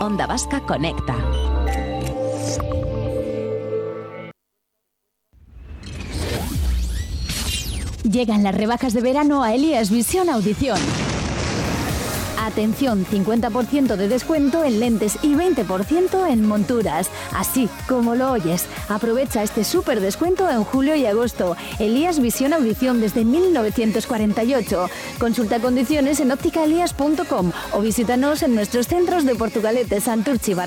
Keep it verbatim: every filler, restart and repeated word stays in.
Onda Vasca conecta. Llegan las rebajas de verano a Elías Visión Audición. Atención, cincuenta por ciento de descuento en lentes y veinte por ciento en monturas. Así como lo oyes. Aprovecha este súper descuento en julio y agosto. Elías Visión Audición desde mil novecientos cuarenta y ocho. Consulta condiciones en óptica elías punto com o visítanos en nuestros centros de Portugalete, Santurchi,